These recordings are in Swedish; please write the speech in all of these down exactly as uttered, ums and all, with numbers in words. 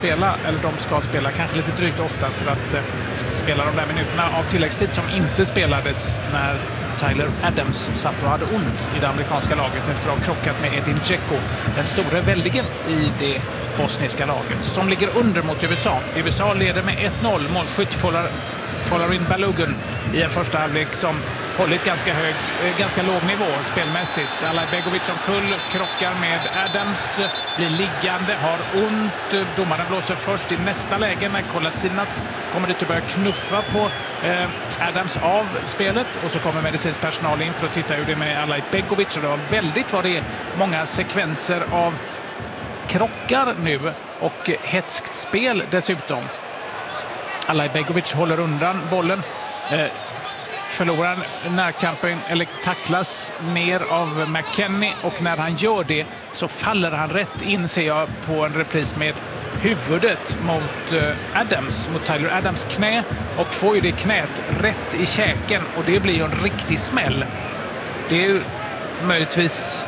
spela, eller de ska spela kanske lite drygt åtta för att eh, spela de där minuterna av tilläggstid som inte spelades när Tyler Adams satt och hade ont i det amerikanska laget efter att ha krockat med Edin Dzeko, den store väldigen i det bosniska laget, som ligger under mot U S A. U S A leder med ett noll. Målskytt Folarin Balogun i en första halvlek som hållit ganska hög, ganska låg nivå spelmässigt. Alaj Begovic som kull, krockar med Adams, blir liggande, har ont. Domaren blåser först i nästa läge när Kolasinac kommer dit och börjar knuffa på eh, Adams av spelet. Och så kommer medicinsk personal in för att titta hur det är med Alaj Begovic. Och det var väldigt vad det är många sekvenser av krockar nu och hetskt spel dessutom. Alaj Begovic håller undan bollen. Eh, förlorar närkampen eller tacklas ner av McKennie, och när han gör det så faller han rätt in, ser jag på en repris, med huvudet mot eh, Adams, mot Tyler Adams knä, och får ju det knät rätt i käken, och det blir ju en riktig smäll. Det är ju möjligtvis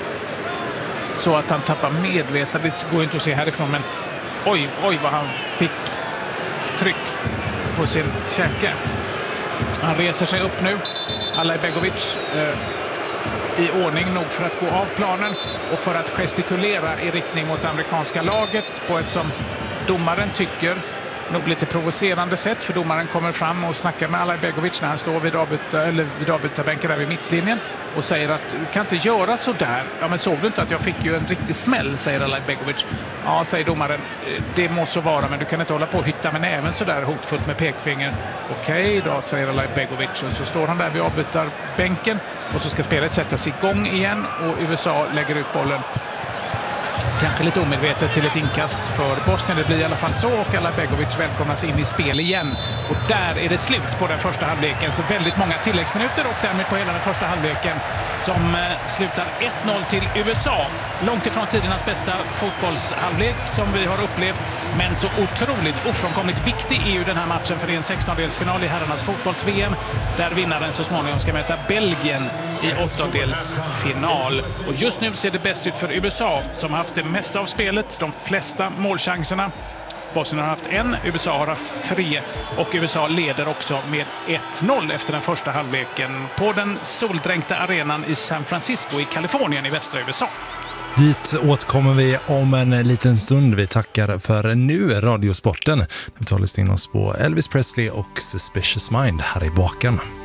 så att han tappar medvetande, det går inte att se härifrån, men oj, oj vad han fick tryck på sin käke. Han reser sig upp nu, Alaj Begovic, eh, i ordning nog för att gå av planen och för att gestikulera i riktning mot amerikanska laget på ett som domaren tycker nog lite provocerande sätt, för domaren kommer fram och snackar med Alaj Begovic när han står vid avbyta, eller vid avbytarbänken där vid mittlinjen och säger att du kan inte göra så där. Ja, men såg du inte att jag fick ju en riktig smäll, säger Alaj Begovic. Ja, säger domaren, det måste vara, men du kan inte hålla på och hytta med näven så där hotfullt med pekfinger. Okej då, säger Alaj Begovic, och så står han där vid avbytarbänken och så ska spelet sättas igång igen och U S A lägger ut bollen. Kanske lite omedvetet till ett inkast för Bosnien. Det blir i alla fall så, och Alaj Begovic välkomnas in i spel igen. Och där är det slut på den första halvleken. Så väldigt många tilläggsminuter och därmed på hela den första halvleken som eh, slutar ett noll till U S A. Långt ifrån tidernas bästa fotbollshalvlek som vi har upplevt, men så otroligt ofrånkomligt viktig är ju den här matchen, för det är en sextondelsfinal i herrarnas fotbolls-V M där vinnaren så småningom ska möta Belgien i åttondelsfinal. Och just nu ser det bäst ut för U S A som har haft det mesta av spelet, de flesta målchanserna. Bosnien har haft en, U S A har haft tre, och U S A leder också med ett noll efter den första halvleken på den soldränkta arenan i San Francisco i Kalifornien i västra U S A. Dit återkommer vi om en liten stund. Vi tackar för nu Radiosporten. Nu tar vi in oss på Elvis Presley och Suspicious Mind här i baken.